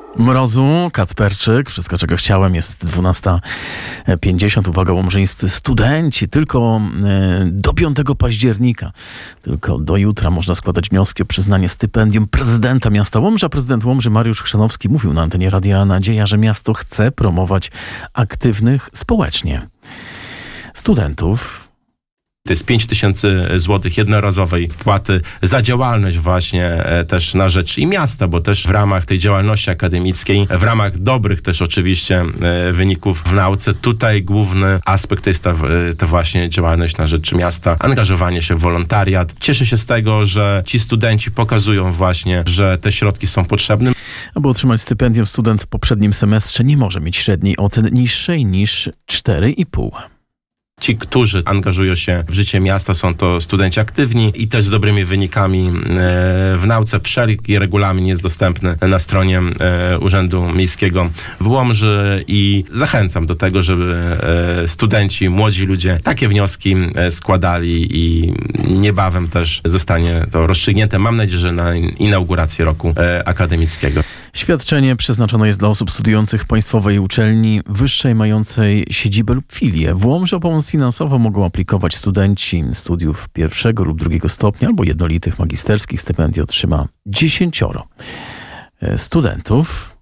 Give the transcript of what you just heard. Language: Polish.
Mrozu, Kacperczyk, wszystko czego chciałem, jest 12:50. Uwaga, łomżyńscy studenci, tylko do 5 października, tylko do jutra można składać wnioski o przyznanie stypendium prezydenta miasta Łomża. Prezydent Łomży Mariusz Chrzanowski mówił na antenie Radia Nadzieja, że miasto chce promować aktywnych społecznie studentów. To jest 5000 złotych jednorazowej wpłaty za działalność właśnie też na rzecz i miasta, bo też w ramach tej działalności akademickiej, w ramach dobrych też oczywiście wyników w nauce, tutaj główny aspekt to jest ta właśnie działalność na rzecz miasta, angażowanie się w wolontariat. Cieszę się z tego, że ci studenci pokazują właśnie, że te środki są potrzebne. Aby otrzymać stypendium, student w poprzednim semestrze nie może mieć średniej ocen niższej niż 4,5. Ci, którzy angażują się w życie miasta, są to studenci aktywni i też z dobrymi wynikami w nauce. Wszelki regulamin jest dostępny na stronie Urzędu Miejskiego w Łomży i zachęcam do tego, żeby studenci, młodzi ludzie takie wnioski składali i niebawem też zostanie to rozstrzygnięte. Mam nadzieję, że na inaugurację roku akademickiego. Świadczenie przeznaczone jest dla osób studiujących w państwowej uczelni wyższej mającej siedzibę lub filię. W Łomży o pomoc finansową mogą aplikować studenci studiów 1. lub 2. stopnia albo jednolitych magisterskich. Stypendium otrzyma 10 studentów.